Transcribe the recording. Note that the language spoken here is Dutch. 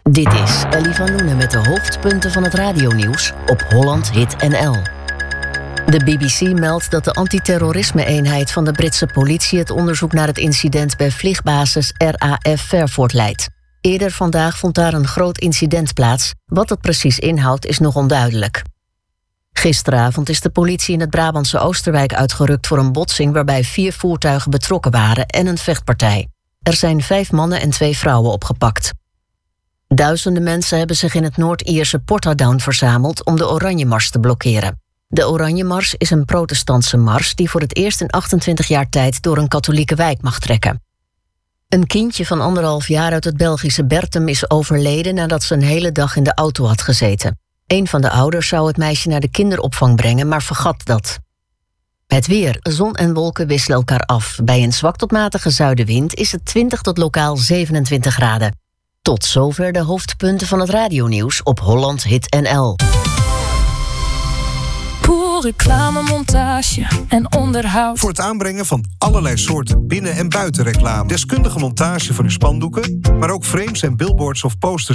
Dit is Ellie van Loenen met de hoofdpunten van het radionieuws op Holland Hit NL. De BBC meldt dat de antiterrorisme-eenheid van de Britse politie het onderzoek naar het incident bij vliegbasis RAF Fairford leidt. Eerder vandaag vond daar een groot incident plaats. Wat dat precies inhoudt is nog onduidelijk. Gisteravond is de politie in het Brabantse Oosterwijk uitgerukt voor een botsing waarbij 4 voertuigen betrokken waren en een vechtpartij. Er zijn 5 mannen en 2 vrouwen opgepakt. Duizenden mensen hebben zich in het Noord-Ierse Portadown verzameld om de Oranjemars te blokkeren. De Oranjemars is een protestantse mars die voor het eerst in 28 jaar tijd door een katholieke wijk mag trekken. Een kindje van 1,5 jaar uit het Belgische Bertum is overleden nadat ze een hele dag in de auto had gezeten. Een van de ouders zou het meisje naar de kinderopvang brengen, maar vergat dat. Het weer. Zon en wolken wisselen elkaar af. Bij een zwak tot matige zuidenwind is het 20 tot lokaal 27 graden. Tot zover de hoofdpunten van het radionieuws op Holland Hit NL. Pool, reclamemontage en onderhoud. Voor het aanbrengen van allerlei soorten binnen- en buitenreclame. Deskundige montage van uw spandoeken, maar ook frames en billboards of posters